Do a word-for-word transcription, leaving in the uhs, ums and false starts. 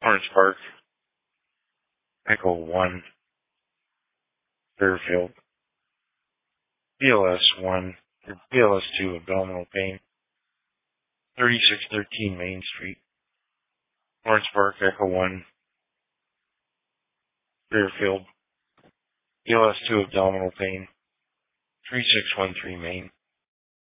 Orange Park, Echo one, Fairfield, B L S one, or B L S two, abdominal pain, thirty-six thirteen Main Street, Orange Park, Echo one, Fairfield, B L S two, abdominal pain, three six one three Main.